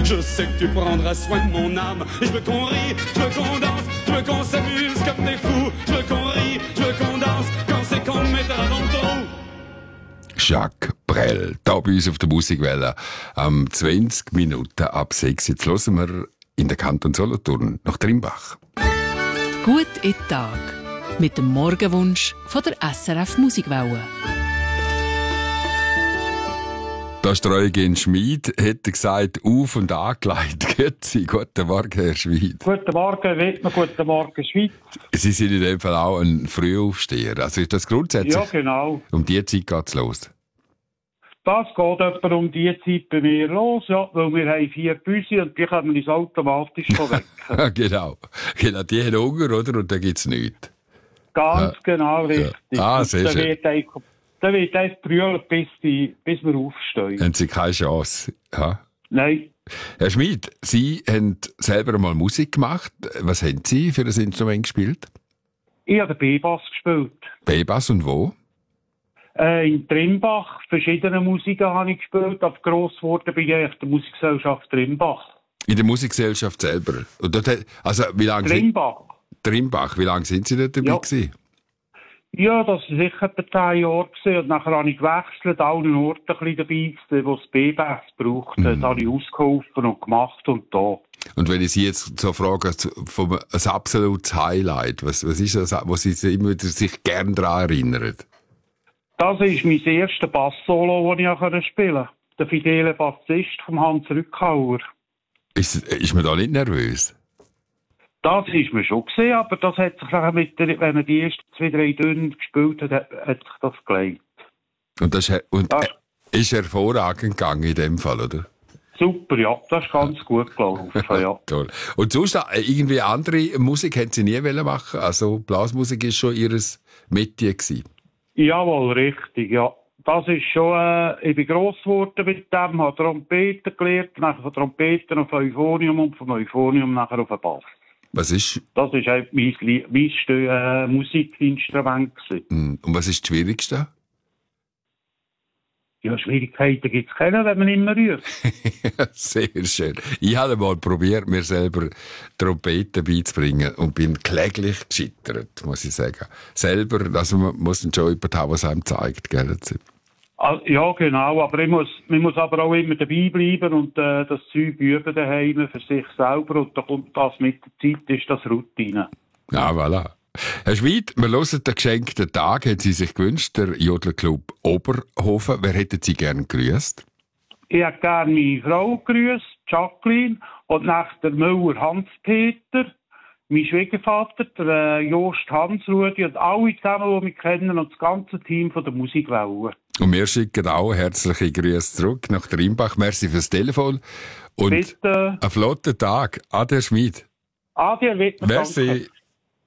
Je sais que tu prendras soin de mon âme. Et je veux qu'on rie, je veux qu'on danse, je veux qu'on s'amuse comme des fous. Je veux qu'on rie, je veux qu'on danse, quand c'est qu'on me mettra dans le trou. Jacques Brel, da bei uns auf der Musikwelle. 20 Minuten ab 6. Jetzt hören wir in der Kanton Solothurn nach Trimbach. Gut in den Tag. Mit dem Morgenwunsch von der SRF Musikwelle. Da ist der Eugen Schmid, hätte gesagt, auf- und angelegt. Grüezi, guten Morgen, Herr Schmid. Guten Morgen, Wittmer, guten Morgen, Schweiz. Sie sind in dem Fall auch ein Frühaufsteher. Also ist das grundsätzlich? Ja, genau. Um die Zeit geht's los? Das geht etwa um die Zeit bei mir los, ja, weil wir haben 4 Büsse und die können wir uns automatisch wecken. Genau, die haben Hunger, oder? Und da gibt's nichts. Ganz genau, richtig. Ja. Ah, sehr und schön. Da wird einfach brüllen, bis wir aufstehen. Haben Sie keine Chance? Ja. Nein. Herr Schmid, Sie haben selber mal Musik gemacht. Was haben Sie für ein Instrument gespielt? Ich habe den B-Bass gespielt. B-Bass und wo? In Trimbach, verschiedene Musiken habe ich gespielt, aber gross geworden bin ich in der Musikgesellschaft Trimbach. In der Musikgesellschaft selber? Und dort, also, wie lange Trimbach. Wie lange sind Sie dort dabei gewesen? Ja, das war sicher etwa 10 Jahre gewesen. Und nachher habe ich gewechselt, an allen Orten ein bisschen dabei gewesen, wo es B-Bass braucht. Das habe ich ausgeholfen und gemacht und da. Und wenn ich Sie jetzt so frage, ein absolutes Highlight, was ist das, wo Sie sich immer wieder sich gerne daran erinnern? Das ist mein erstes Bass-Solo, das ich spielen konnte. Der fidele Bassist von Hans Rückhauer. Ist man da nicht nervös? Das ist mir schon gesehen, aber das hat sich nachher wenn man die ersten 2-3 Töne gespielt hat, hat sich das gelegt. Und das ist hervorragend gegangen in dem Fall, oder? Super, ja. Das ist ganz gut gelaufen, ja. Toll. Und sonst irgendwie andere Musik hätten Sie nie machen. Also Blasmusik ist schon Ihr Metier gewesen. Jawohl, richtig, ja. Das ist schon, ich bin gross geworden mit dem, habe Trompete gelernt, nachher von Trompeten auf Euphonium und von Euphonium nachher auf den Bass. Was ist? Das ist halt mein Musikinstrument gewesen. Und was ist das Schwierigste? Ja, Schwierigkeiten gibt es keine, wenn man immer ruft. Sehr schön. Ich habe mal probiert, mir selber Trompeten beizubringen und bin kläglich gescheitert, muss ich sagen. Selber, also man muss dann schon jemanden haben, was einem zeigt, gell? Ja, genau, aber man muss aber auch immer dabei bleiben und das Zeug üben daheim für sich selber und da kommt das mit der Zeit, ist das Routine. Ja, voilà. Herr Schmid, wir hören den geschenkten Tag, haben Sie sich gewünscht, der Jodlerclub Oberhofen. Wer hätten Sie gern gegrüßt? Ich hätte gerne meine Frau gegrüßt, Jacqueline, und nach der Müller Hans-Peter, mein Schwiegervater, der Jost Hans-Rudi und alle zusammen, die mich kennen und das ganze Team von der Musikwelle. Und wir schicken auch herzliche Grüße zurück nach Trimbach. Merci fürs Telefon und bitte. einen flotten Tag. Ade, Herr Schmid. Ade, Herr Wittmer. Merci.